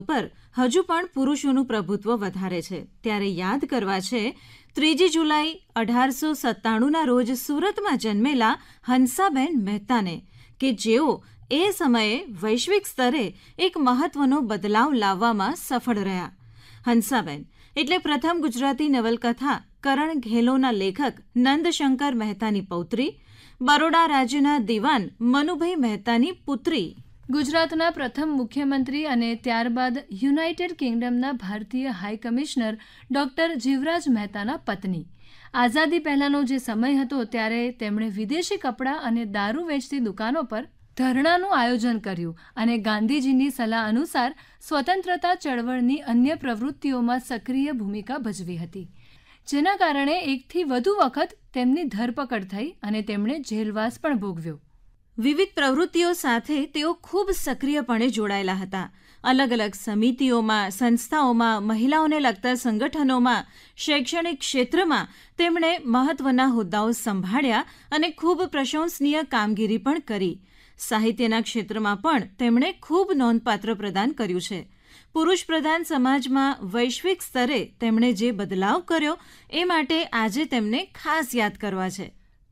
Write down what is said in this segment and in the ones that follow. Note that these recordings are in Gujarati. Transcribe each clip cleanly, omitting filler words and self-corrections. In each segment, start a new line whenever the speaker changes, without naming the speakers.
પર હજુ પણ પુરુષોનું પ્રભુત્વ વધારે છે. ત્યારે યાદ કરવા છે 3 જુલાઈ 1897ના રોજ સુરતમાં જન્મેલા હંસાબેન મહેતાને, કે જેઓ એ સમયે વૈશ્વિક સ્તરે એક મહત્વનો બદલાવ લાવવામાં સફળ રહ્યા. હંસાબેન એટલે પ્રથમ ગુજરાતી નવલકથા કરણ ઘેલોના લેખક નંદશંકર મહેતાની પૌત્રી, બરોડા રાજ્યના દિવાન મનુભાઈ મહેતાની પુત્રી,
ગુજરાતના પ્રથમ મુખ્યમંત્રી અને ત્યારબાદ યુનાઇટેડ કિંગડમના ભારતીય હાઈ કમિશનર ડૉક્ટર જીવરાજ મહેતાના પત્ની. આઝાદી પહેલાંનો જે સમય હતો ત્યારે તેમણે વિદેશી કપડાં અને દારૂ વેચતી દુકાનો પર ધરણાનું આયોજન કર્યું અને ગાંધીજીની સલાહ અનુસાર સ્વતંત્રતા ચળવળની અન્ય પ્રવૃત્તિઓમાં સક્રિય ભૂમિકા ભજવી હતી, જેના કારણે એકથી વધુ વખત તેમની ધરપકડ થઈ અને તેમણે જેલવાસ પણ ભોગવ્યો.
વિવિધ પ્રવૃત્તિઓ સાથે તેઓ ખૂબ સક્રિયપણે જોડાયેલા હતા. અલગ અલગ સમિતિઓમાં, સંસ્થાઓમાં, મહિલાઓને લગતા સંગઠનોમાં, શૈક્ષણિક ક્ષેત્રમાં તેમણે મહત્વના હોદ્દાઓ સંભાળ્યા અને ખૂબ પ્રશંસનીય કામગીરી પણ કરી. સાહિત્યના ક્ષેત્રમાં પણ તેમણે ખૂબ નોંધપાત્ર પ્રદાન કર્યું છે. પુરુષ પ્રધાન સમાજમાં વૈશ્વિક સ્તરે તેમણે જે બદલાવ કર્યો એ માટે આજે તેમને ખાસ યાદ કરવા છે.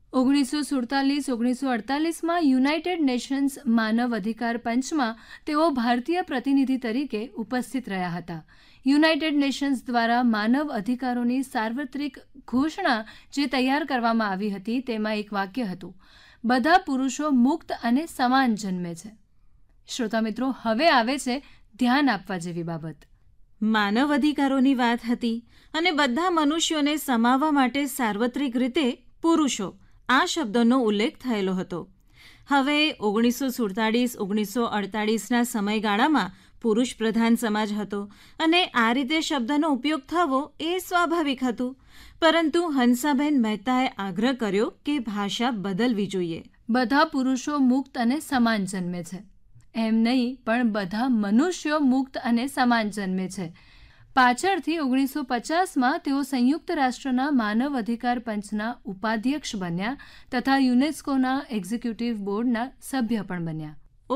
1947-1948માં યુનાઇટેડ નેશન્સ માનવ અધિકાર પંચમાં તેઓ ભારતીય પ્રતિનિધિ તરીકે ઉપસ્થિત રહ્યા હતા. યુનાઇટેડ નેશન્સ દ્વારા માનવ અધિકારોની સાર્વત્રિક ઘોષણા જે તૈયાર કરવામાં આવી હતી તેમાં એક વાક્ય હતું, બધા પુરુષો મુક્ત અને સમાન જન્મે છે. શ્રોતા મિત્રો, હવે આવે છે ધ્યાન આપવા જેવી બાબત.
માનવ અધિકારોની વાત હતી અને બધા મનુષ્યોને સમાવવા માટે સાર્વત્રિક રીતે પુરુષો આ શબ્દનો ઉલ્લેખ થયેલો હતો. હવે 1947-1948ના સમયગાળામાં પુરુષ પ્રધાન સમાજ હતો અને આ રીતે શબ્દનો ઉપયોગ થવો એ સ્વાભાવિક હતું. પરંતુ હંસાબેન મહેતાએ આગ્રહ કર્યો કે ભાષા બદલવી જોઈએ.
બધા પુરુષો મુક્ત અને સમાન જન્મે છે એમ નહીં, પણ બધા મનુષ્યો મુક્ત અને સમાન જન્મે છે. પાછળથી 1950માં તેઓ સંયુક્ત રાષ્ટ્રના માનવ અધિકાર પંચના ઉપાધ્યક્ષ બન્યા તથા યુનેસ્કોના એક્ઝિક્યુટિવ બોર્ડના સભ્ય પણ બન્યા.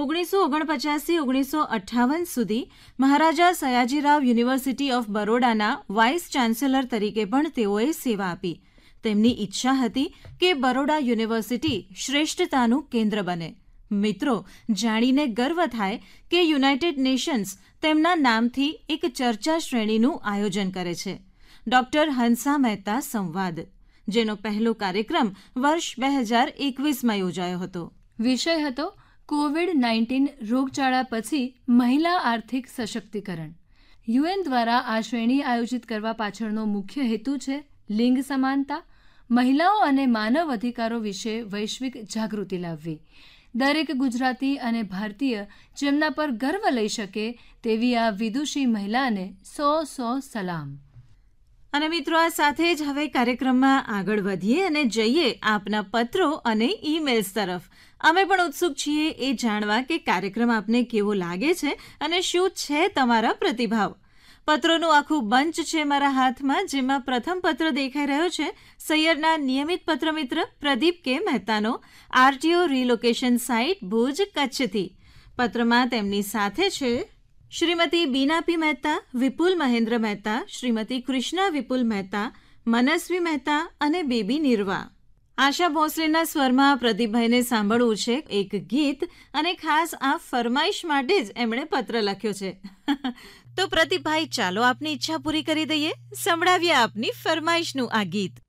1949-1958 સુધી Maharaja Sayajirao university of બરોડાના vice chancellor તરીકે પણ તેઓએ સેવા આપી. તેમની ઈચ્છા હતી કે બરોડા યુનિવર્સિટી શ્રેષ્ઠતાનું કેન્દ્ર બને. મિત્રો, જાણીને ગર્વ થાય કે યુનાઇટેડ નેશન્સ તેમના નામથી એક ચર્ચા શ્રેણીનું આયોજન કરે છે, ડૉક્ટર હંસા મહેતા સંવાદ, જેનો પહેલો કાર્યક્રમ વર્ષ 2021માં યોજાયો હતો.
વિષય હતો કોવિડ-19 રોગચાળા પછી મહિલા આર્થિક સશક્તિકરણ. યુએન દ્વારા આ શ્રેણી આયોજિત કરવા પાછળનો મુખ્ય હેતુ છે લિંગ સમાનતા, મહિલાઓ અને માનવ અધિકારો વિશે વૈશ્વિક જાગૃતિ લાવવી. દરેક ગુજરાતી અને ભારતીય જેમના પર ગર્વ લઈ શકે તેવી આ વિદુષી મહિલાને 100 સલામ.
અને મિત્રો, આ સાથે જ હવે કાર્યક્રમમાં આગળ વધીએ અને જઈએ આપના પત્રો અને ઈમેલ્સ તરફ. અમે પણ ઉત્સુક છીએ એ જાણવા કે કાર્યક્રમ આપને કેવો લાગે છે અને શું છે તમારા પ્રતિભાવ. પત્રોનું આખું બંચ છે મારા હાથમાં, જેમાં પ્રથમ પત્ર દેખાઈ રહ્યો છે સૈયરના નિયમિત પત્રમિત્ર પ્રદીપ કે મહેતાનો, આરટીઓ રિલોકેશન સાઇટ ભુજ, કચ્છથી. પત્રમાં તેમની સાથે છે શ્રીમતી બીનાપી મહેતા, વિપુલ મહેન્દ્ર મહેતા, શ્રીમતી કૃષ્ણા વિપુલ મહેતા, મનસ્વી મહેતા અને બેબી નિર્વા. આશા ભોંસલેના સ્વરમાં પ્રદીપભાઈને સાંભળવું છે એક ગીત અને ખાસ આ ફરમાઈશ માટે જ એમણે પત્ર લખ્યો છે. તો પ્રદીપભાઈ, ચાલો આપની ઈચ્છા પૂરી કરી દઈએ, સંભળાવીએ આપની ફરમાઈશનું આ ગીત.